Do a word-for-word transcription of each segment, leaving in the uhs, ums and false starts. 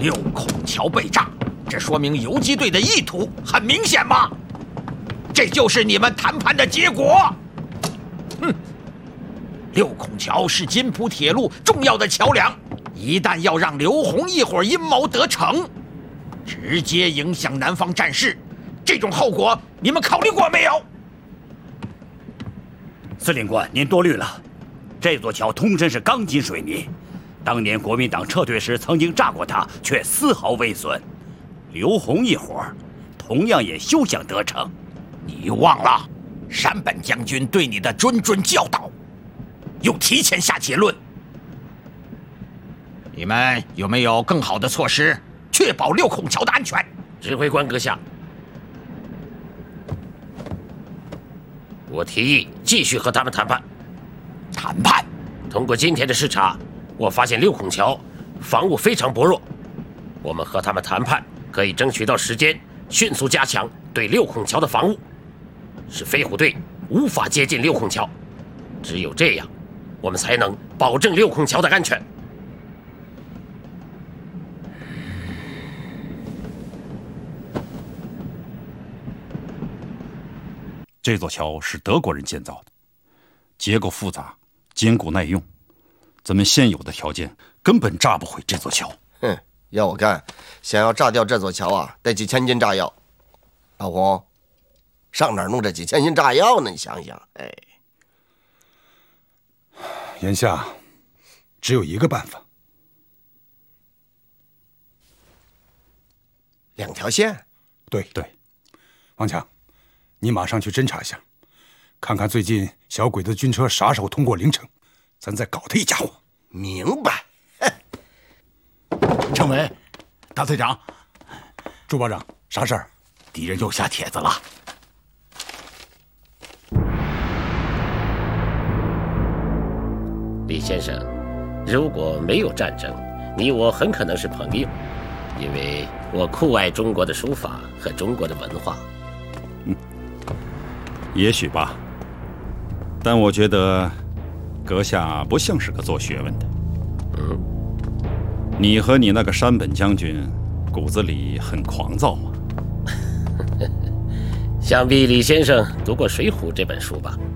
六孔桥被炸，这说明游击队的意图很明显嘛。这就是你们谈判的结果。哼，六孔桥是津浦铁路重要的桥梁，一旦要让刘洪一伙阴谋得逞，直接影响南方战事，这种后果你们考虑过没有？ 司令官，您多虑了。这座桥通身是钢筋水泥，当年国民党撤退时曾经炸过它，却丝毫未损。刘洪一伙同样也休想得逞。 你忘了山本将军对你的谆谆教导，又提前下结论。你们有没有更好的措施确保六孔桥的安全？ 指挥官阁下，我提议继续和他们谈判。 谈判？ 通过今天的视察，我发现六孔桥防务非常薄弱。我们和他们谈判，可以争取到时间，迅速加强对六孔桥的防务，使飞虎队无法接近六孔桥。只有这样，我们才能保证六孔桥的安全。 这座桥是德国人建造的，结构复杂，坚固耐用，咱们现有的条件根本炸不毁这座桥。 哼，要我干，想要炸掉这座桥啊，得几千斤炸药。老洪，上哪儿弄这几千斤炸药呢？你想想，哎， 眼下只有一个办法， 两条线。 对对，王强，你马上去侦查一下，看看最近小鬼子军车啥时候通过陵城，咱再搞他一家伙。 明白。 政委，大队长， 朱保长，啥事儿？ 敌人又下帖子了。 李先生，如果没有战争，你我很可能是朋友，因为我酷爱中国的书法和中国的文化。 嗯，也许吧，但我觉得阁下不像是个做学问的。 嗯， 你和你那个山本将军骨子里很狂躁嘛。 想必李先生读过《水浒》这本书吧？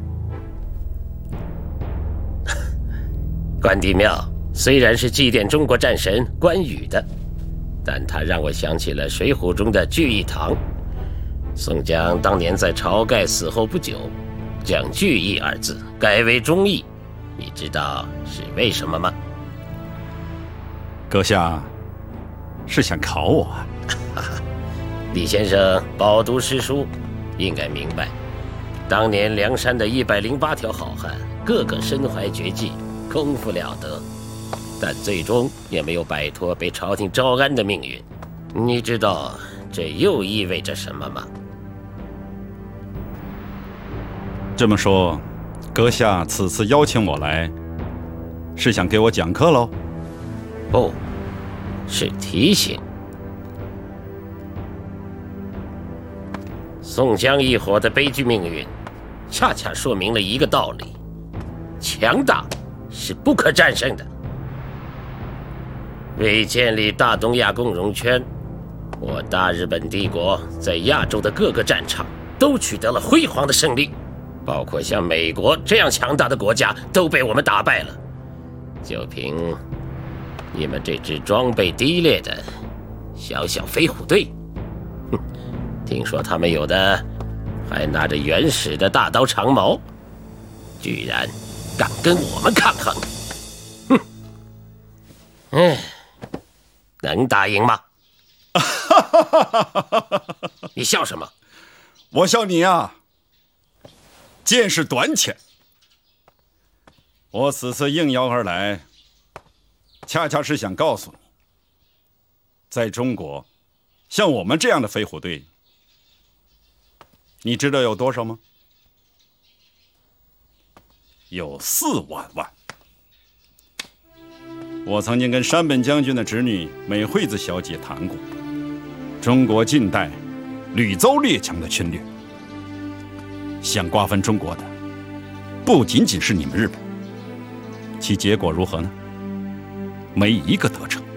关帝庙虽然是祭奠中国战神关羽的，但它让我想起了《水浒》中的聚义堂。宋江当年在晁盖死后不久，将聚义二字改为忠义，你知道是为什么吗？ 阁下是想考我啊？ 李先生饱读诗书，应该明白，当年梁山的一百零八条好汉，个个身怀绝技，功夫了得，但最终也没有摆脱被朝廷招安的命运。你知道这又意味着什么吗？ 这么说，阁下此次邀请我来，是想给我讲课喽？ 不，是提醒。宋江一伙的悲剧命运，恰恰说明了一个道理：强大是不可战胜的。为建立大东亚共荣圈，我大日本帝国在亚洲的各个战场都取得了辉煌的胜利，包括像美国这样强大的国家都被我们打败了。就凭你们这支装备低劣的小小飞虎队，哼，听说他们有的还拿着原始的大刀长矛，居然敢跟我们抗衡，哼！哎，能打赢吗？你笑什么？ 我笑你啊，见识短浅。我此次应邀而来，恰恰是想告诉你，在中国，像我们这样的飞虎队，你知道有多少吗？有四万万。我曾经跟山本将军的侄女美惠子小姐谈过，中国近代屡遭列强的侵略，想瓜分中国的不仅仅是你们日本，其结果如何呢？没一个得逞。